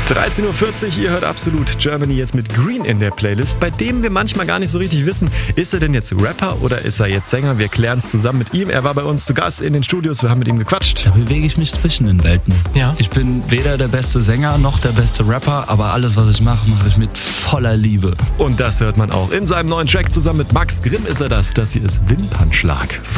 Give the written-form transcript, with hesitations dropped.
13.40 Uhr, ihr hört Absolut Germany jetzt mit Green in der Playlist, bei dem wir manchmal gar nicht so richtig wissen, ist er denn jetzt Rapper oder ist er jetzt Sänger? Wir klären es zusammen mit ihm. Er war bei uns zu Gast in den Studios, wir haben mit ihm gequatscht. Da bewege ich mich zwischen den Welten. Ja. Ich bin weder der beste Sänger noch der beste Rapper, aber alles, was ich mache, mache ich mit voller Liebe. Und das hört man auch in seinem neuen Track. Zusammen mit Max Grimm ist er das. Das hier ist Wimpernschlag von